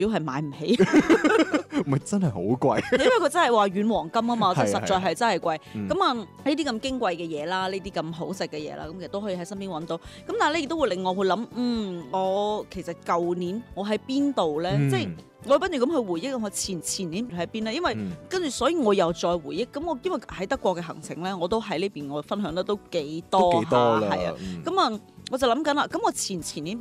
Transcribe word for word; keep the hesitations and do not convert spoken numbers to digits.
表係買唔起， 咪真係好貴。 因為佢真係話軟黃金啊嘛，即係實在係真係貴。 嗯咁啊呢啲咁矜貴嘅嘢啦，呢啲咁好食嘅嘢啦，咁其實都可以喺身邊揾到。咁但係咧亦都會令我去諗，嗯，我其實舊年我喺邊度咧？ 嗯即係我不斷咁去回憶我前前年喺邊咧，因為嗯跟住所以我又再回憶。咁我因為喺德國嘅行程咧，我都喺呢邊我分享得都幾多都幾多啦下係啊。 嗯咁啊，我就諗緊啦，咁我前前年